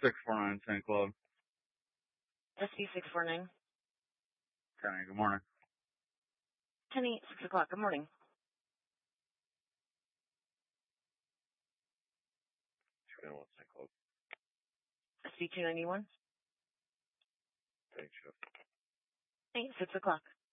649 St. Claude. SC 649. Kenny, good morning. Kenny, 6 o'clock. Good morning. 291 St. Claude. SC 291. Thanks, Chef. Hey, 6 o'clock.